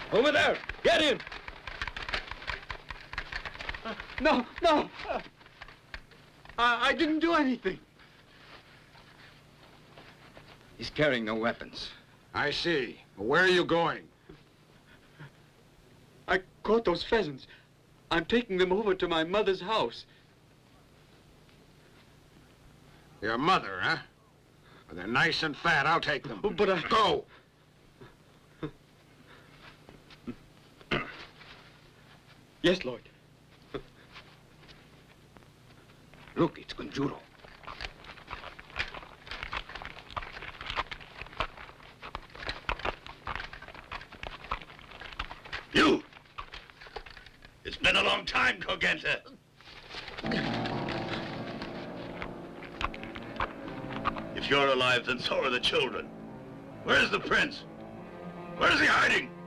Over there! Get him! No! I didn't do anything. He's carrying no weapons. I see. Where are you going? I caught those pheasants. I'm taking them over to my mother's house. Your mother, huh? Well, they're nice and fat. I'll take them. Oh, but I... Go! Yes, Lord. Look, it's Conjuro. You! It's been a long time, Cogenta. If you're alive, then so are the children. Where's the prince? Where is he hiding?